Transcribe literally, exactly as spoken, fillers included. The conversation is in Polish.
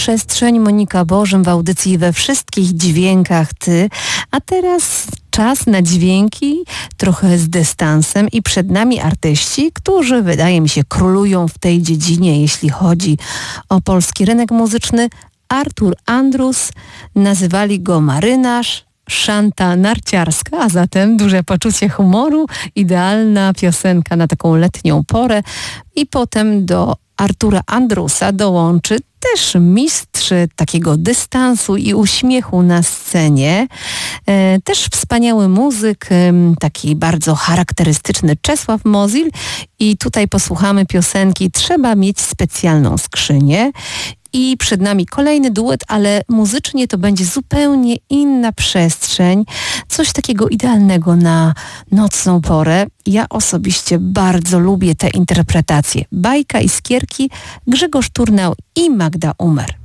Przestrzeń, Monika Bożym w audycji We wszystkich dźwiękach ty, a teraz czas na dźwięki trochę z dystansem i przed nami artyści, którzy wydaje mi się królują w tej dziedzinie, jeśli chodzi o polski rynek muzyczny. Artur Andrus, nazywali go marynarz, szanta narciarska, a zatem duże poczucie humoru, idealna piosenka na taką letnią porę. I potem do Artura Andrusa dołączy też mistrz takiego dystansu i uśmiechu na scenie. E, też wspaniały muzyk, e, taki bardzo charakterystyczny Czesław Mozil. I tutaj posłuchamy piosenki Trzeba mieć specjalną skrzynię. I przed nami kolejny duet, ale muzycznie to będzie zupełnie inna przestrzeń. Coś takiego idealnego na nocną porę. Ja osobiście bardzo lubię te interpretacje. Bajka Iskierki, Grzegorz Turnał i Magda Umer.